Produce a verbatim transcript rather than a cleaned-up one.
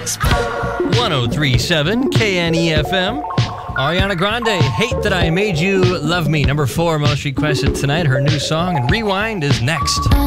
one oh three point seven K N E F M. Ariana Grande, Hate That I Made You Love Me. Number four most requested tonight. Her new song, and Rewind, is next.